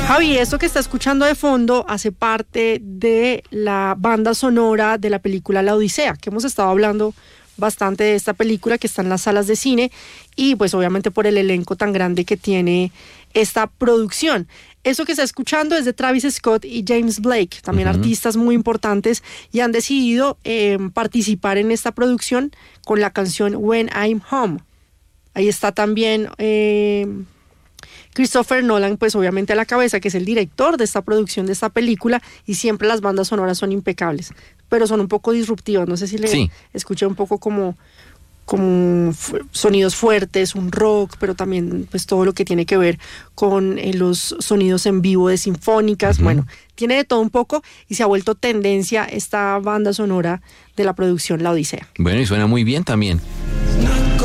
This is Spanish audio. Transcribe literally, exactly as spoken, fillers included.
Javi, esto que está escuchando de fondo hace parte de la banda sonora de la película La Odisea, que hemos estado hablando bastante de esta película que está en las salas de cine y pues obviamente por el elenco tan grande que tiene esta producción. Eso que está escuchando es de Travis Scott y James Blake, también uh-huh. artistas muy importantes, y han decidido eh, participar en esta producción con la canción When I'm Home. Ahí está también eh, Christopher Nolan, pues obviamente a la cabeza, que es el director de esta producción, de esta película, y siempre las bandas sonoras son impecables, pero son un poco disruptivas. No sé si le sí. escuché un poco como... como fu- sonidos fuertes, un rock, pero también pues todo lo que tiene que ver con eh, los sonidos en vivo de sinfónicas. Uh-huh. Bueno, tiene de todo un poco y se ha vuelto tendencia esta banda sonora de la producción La Odisea. Bueno, y suena muy bien también.